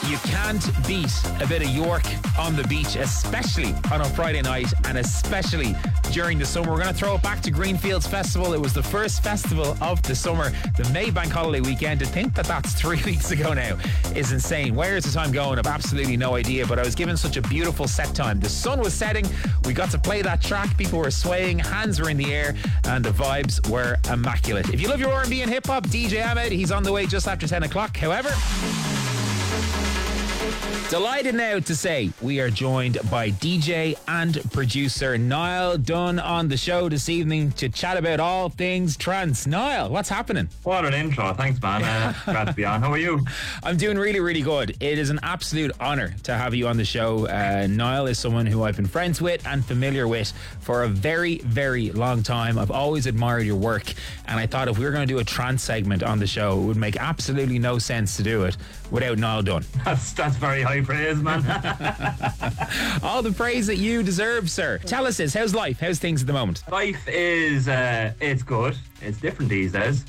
You can't beat a bit of York on the beach, especially on a Friday night and especially during the summer. We're going to throw it back to Greenfields Festival. It was the first festival of the summer, the May Bank Holiday weekend. To think that that's 3 weeks ago now is insane. Where is the time going? I've absolutely no idea, but I was given such a beautiful set time. The sun was setting. We got to play that track. People were swaying, hands were in the air, and the vibes were immaculate. If you love your R&B and hip-hop, DJ Ahmed, he's on the way just after 10 o'clock. However, delighted now to say we are joined by DJ and producer Niall Dunn on the show this evening to chat about all things trance. Niall, what's happening? What an intro. Thanks, man. Glad to be on. How are you? I'm doing really, really good. It is an absolute honour to have you on the show. Niall is someone who I've been friends with and familiar with for a very, very long time. I've always admired your work, and I thought if we were going to do a trance segment on the show, it would make absolutely no sense to do it without Niall Dunn. That's very high praise, man. All the praise that you deserve, sir. Tell us this, how's life? How's things at the moment? Life is, it's good. It's different these days.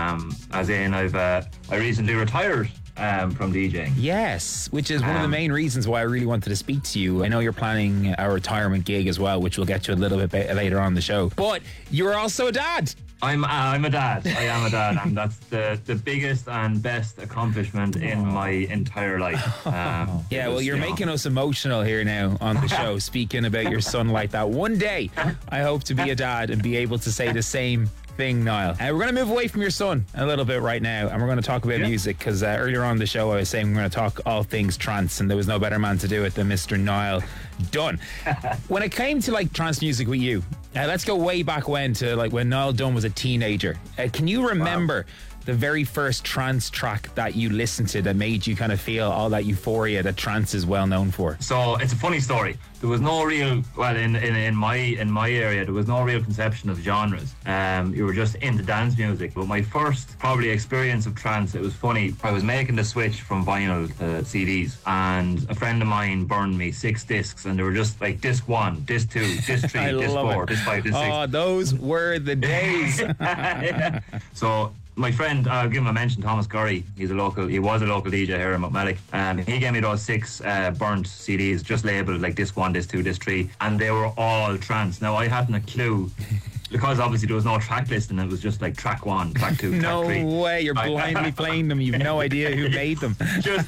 As in, I recently retired from DJing. Yes, which is one of the main reasons why I really wanted to speak to you. I know you're planning a retirement gig as well, which we'll get to a little bit later on the show. But you're also a dad. I'm a dad. I am a dad, and that's the biggest and best accomplishment in my entire life. Yeah, well, you're making us emotional here now on the show, speaking about your son like that. One day, I hope to be a dad and be able to say the same thing, Niall. We're going to move away from your son a little bit right now, and we're going to talk about music, because earlier on the show I was saying we're going to talk all things trance, and there was no better man to do it than Mr. Niall Dunn. When it came to like trance music with you, let's go way back when, to like when Niall Dunn was a teenager. Can you remember the very first trance track that you listened to that made you kind of feel all that euphoria that trance is well known for? So it's a funny story. There was no real, well, in my area, there was no real conception of genres. You were just into dance music. But my first probably experience of trance, it was funny. I was making the switch from vinyl to CDs, and a friend of mine burned me 6 discs, and they were just like disc 1, disc 2, disc 3, disc 4, disc 5, disc 6. Oh, those were the days. Yeah. So my friend, I'll give him a mention, Thomas Gurry, he was a local DJ here in Muckmellick. He gave me those 6 burnt CDs, just labelled like disc 1, disc 2, disc 3, and they were all trance. Now I hadn't a clue, because obviously there was no track listing. It was just like track 1, track 2, no track 3. No way, you're blindly playing them. You've no idea who made them.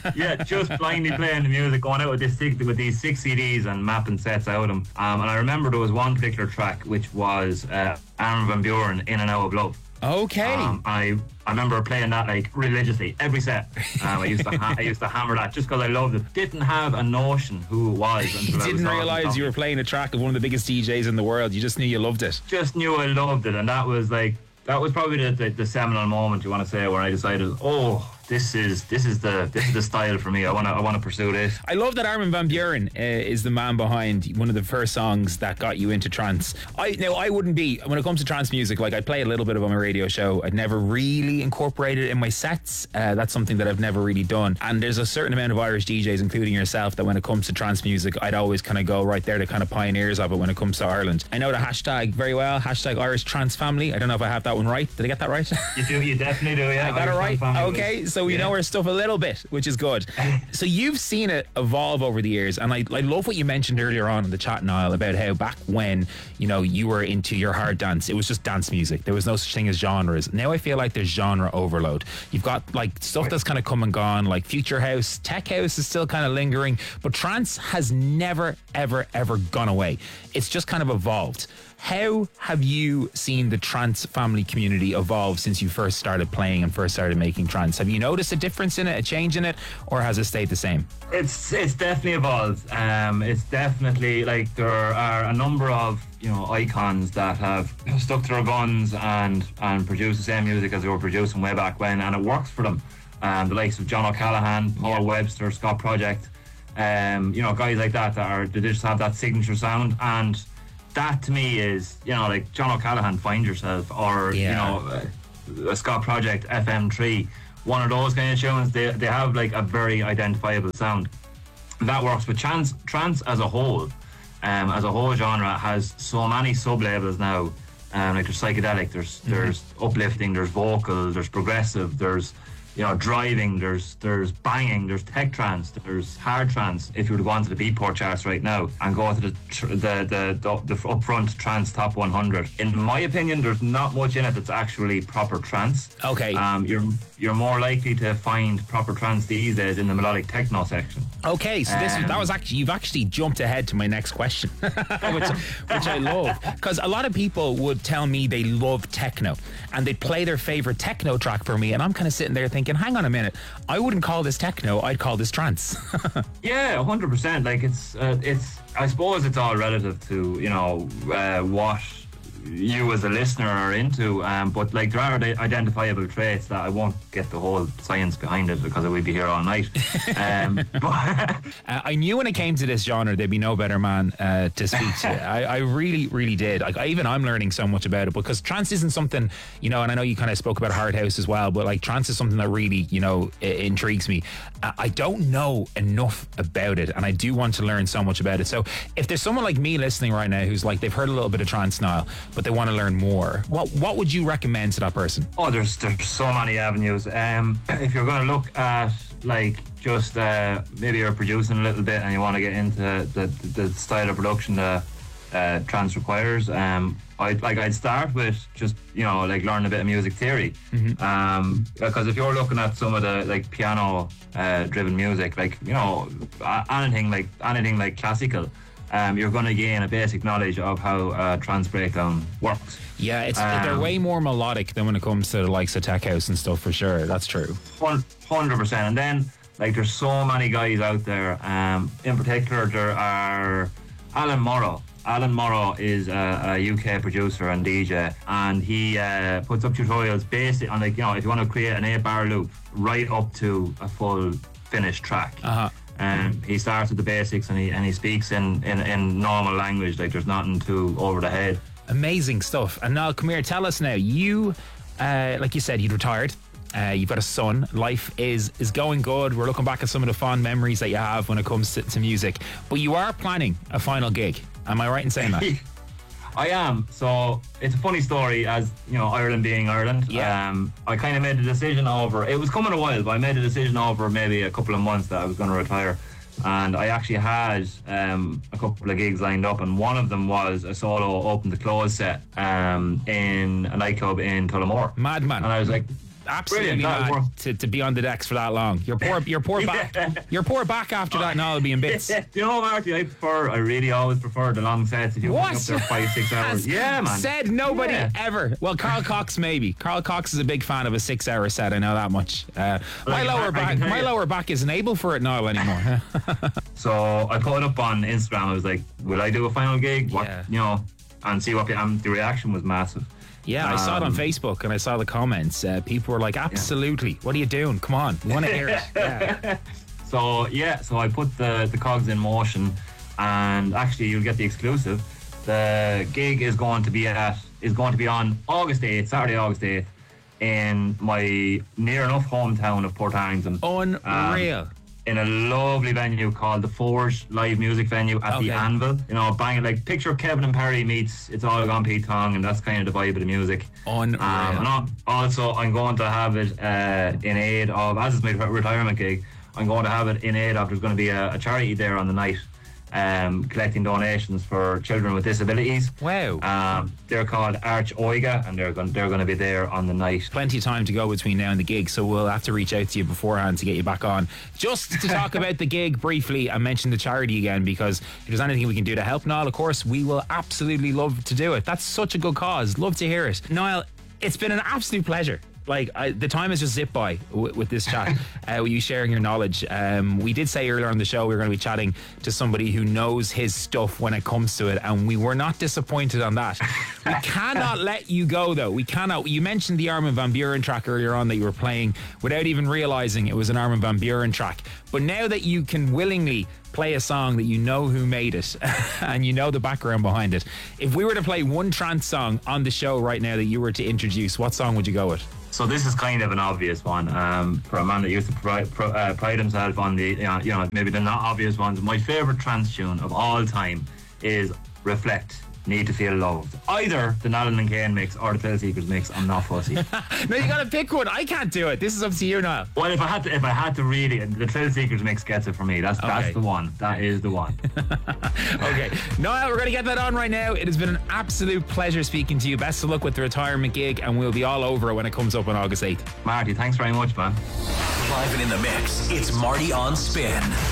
just blindly playing the music, going out with these 6 CDs and mapping sets out of them. And I remember there was one particular track which was Armin van Buuren, In and Out of Love. Okay. I remember playing that like religiously every set. I used to hammer that just because I loved it. Didn't have a notion who it was until you didn't realise you were playing a track of one of the biggest DJs in the world. You just knew you loved it. Just knew I loved it, and that was probably the seminal moment, you want to say, where I decided, this is the style for me. I want to pursue this. I love that Armin van Buuren is the man behind one of the first songs that got you into trance. I wouldn't be, when it comes to trance music, like I play a little bit of it on my radio show. I'd never really incorporated it in my sets. That's something that I've never really done. And there's a certain amount of Irish DJs, including yourself, that when it comes to trance music, I'd always kind of go right there to kind of pioneers of it when it comes to Ireland. I know the hashtag very well, hashtag Irish Trance Family. I don't know if I have that one right. Did I get that right? You definitely do, yeah. I got it right. Okay, so we know our stuff a little bit, which is good. So you've seen it evolve over the years, and I love what you mentioned earlier on in the chat, Niall, about how back when you were into your hard dance, it was just dance music. There was no such thing as genres. Now I feel like there's genre overload. You've got like stuff that's kind of come and gone, like future house, tech house is still kind of lingering, but trance has never ever gone away. It's just kind of evolved. How have you seen the trance family community evolve since you first started playing and first started making trance? Have you noticed a difference in it, a change in it, or has it stayed the same? It's definitely evolved. It's definitely like there are a number of icons that have stuck to their guns and produced the same music as they were producing way back when, and it works for them. The likes of John O'Callaghan, Paul Webster, Scott Project, guys like that they just have that signature sound. And that to me is, like John O'Callaghan, Find Yourself, or a Scott Project, FM3, one of those kind of tunes. They have like a very identifiable sound. And that works. But trance as a whole genre has so many sub-labels now. Like there's psychedelic, there's uplifting, there's vocal, there's progressive, there's driving, there's banging, there's tech trance, there's hard trance. If you were to go onto the Beatport charts right now and go to the upfront trance top 100, in my opinion, there's not much in it that's actually proper trance. Okay. You're more likely to find proper trance these days in the melodic techno section. Okay, so you've actually jumped ahead to my next question, which I love, because a lot of people would tell me they love techno and they'd play their favorite techno track for me, and I'm kind of sitting there thinking, hang on a minute, I wouldn't call this techno, I'd call this trance. Yeah, 100%. Like it's I suppose it's all relative to what you as a listener are into, but like there are identifiable traits that I won't get the whole science behind it because we'd be here all night. I knew when it came to this genre there'd be no better man to speak to. I really did. Like I'm learning so much about it, because trance isn't something, and I know you kind of spoke about hard house as well, but like trance is something that really intrigues me. I don't know enough about it, and I do want to learn so much about it. So if there's someone like me listening right now who's like, they've heard a little bit of trance now, but they want to learn more, what would you recommend to that person? Oh, there's so many avenues. If you're going to look at like just maybe you're producing a little bit and you want to get into the style of production that trance requires, I'd start with just like learn a bit of music theory, because if you're looking at some of the like piano driven music, like anything like classical, you're going to gain a basic knowledge of how trance breakdown works. Yeah, they're way more melodic than when it comes to the likes of tech house and stuff, for sure. That's true. 100%. And then like there's so many guys out there. In particular, there are Alan Morrow. Alan Morrow is a UK producer and DJ, and he puts up tutorials based on if you want to create an 8-bar loop right up to a full finished track. He starts with the basics, and he speaks in normal language, like there's nothing too over the head. Amazing stuff. And now, come here, tell us now. You, like you said, you'd retired. You've got a son. Life is going good. We're looking back at some of the fond memories that you have when it comes to music. But you are planning a final gig. Am I right in saying that? I am. So it's a funny story, as Ireland being Ireland. Yeah. I kind of made the decision over, it was coming a while, but I made a decision over maybe a couple of months that I was going to retire. And I actually had a couple of gigs lined up, and one of them was a solo open to close set in a nightclub in Tullamore. Madman. And I was like, absolutely mad to be on the decks for that long. Your poor back. Your poor back after that now will be in bits. Marty, I really always prefer the long sets if you're up there 5-6 hours. Yeah, man. Said nobody ever. Well, Carl Cox maybe. Carl Cox is a big fan of a 6-hour set. I know that much. My lower back isn't able for it now anymore. So I put it up on Instagram. I was like, will I do a final gig? And see what the reaction was massive. Yeah, I saw it on Facebook and I saw the comments. People were like, absolutely, what are you doing? Come on, we want to hear it. Yeah. So I put the cogs in motion, and actually you'll get the exclusive. The gig is going to be on August 8th, Saturday, August 8th, in my near enough hometown of Portarlington. Unreal. In a lovely venue called the Forge live music venue at the Anvil. Banging, like picture Kevin and Perry meets It's All Gone Pete Tong, and that's kind of the vibe of the music. Unreal. And also I'm going to have it in aid of, as it's my retirement gig, I'm going to have it in aid of, there's going to be a charity there on the night, collecting donations for children with disabilities. Wow. They're called Arch Oiga, and they're going to be there on the night. Plenty of time to go between now and the gig, so we'll have to reach out to you beforehand to get you back on, just to talk about the gig briefly and mention the charity again, because if there's anything we can do to help Niall, of course we will absolutely love to do it. That's such a good cause. Love to hear it. Niall, it's been an absolute pleasure. Like, the time has just zipped by with this chat, with you sharing your knowledge. We did say earlier on the show we were going to be chatting to somebody who knows his stuff when it comes to it, and we were not disappointed on that. We cannot let you go, though. We cannot. You mentioned the Armin van Buuren track earlier on that you were playing without even realising it was an Armin van Buuren track. But now that you can willingly play a song that you know who made it and you know the background behind it, if we were to play one trance song on the show right now that you were to introduce, what song would you go with? So this is kind of an obvious one for a man that used to pride himself on the maybe the not obvious ones. My favourite trance tune of all time is Reflect, need to feel loved. Either the Nolan and Kane mix or the Thrill Seekers mix. I'm not fussy. No, you gotta pick one. I can't do it. This is up to you now. Well, if I had to really, the Thrill Seekers mix gets it for me. That's the one. That is the one. Okay, Niall, we're going to get that on right now. It has been an absolute pleasure speaking to you. Best of luck with the retirement gig, and we'll be all over it when it comes up on August 8th. Marty, thanks very much, man. Live and in the mix, it's Marty on Spin.